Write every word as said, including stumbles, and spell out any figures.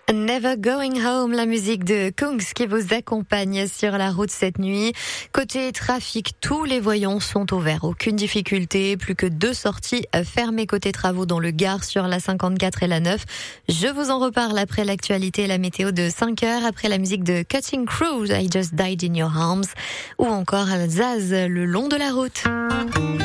Never Going Home, la musique de Kungs qui vous accompagne sur la route cette nuit. Côté trafic, tous les voyants sont au vert. Aucune difficulté, plus que deux sorties fermées côté travaux dans le Gard sur la cinquante-quatre et la neuf. Je vous en reparle après l'actualité et la météo de cinq heures, après la musique de Cutting Crew, I Just Died in Your Arms, ou encore Zaz, le long de la route.